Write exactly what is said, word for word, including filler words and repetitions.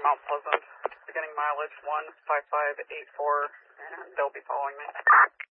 Mount Pleasant, beginning mileage one five five eight four, and they'll be following me.